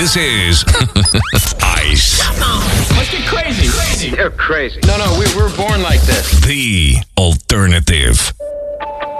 This is Ice. Let's get crazy. You're crazy. No, we're born like this. The alternative.